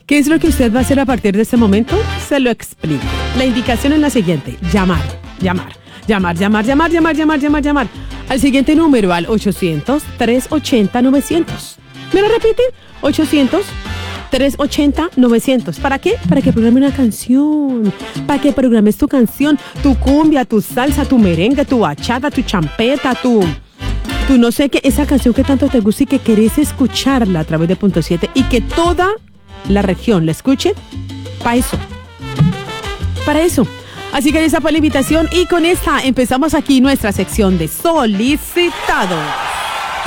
¿Qué es lo que usted va a hacer a partir de este momento? Se lo explico. La indicación es la siguiente: llamar. Al siguiente número, al 800-380-900. ¿Me lo repite? 800-380-900. ¿Para qué? Para que programe una canción. Para que programes tu canción, tu cumbia, tu salsa, tu merengue, tu bachata, tu champeta, tu no sé qué, esa canción que tanto te gusta y que querés escucharla a través de Punto 7 y que toda la región la escuche. Para eso. Así que esa fue la invitación y con esta empezamos aquí nuestra sección de solicitados.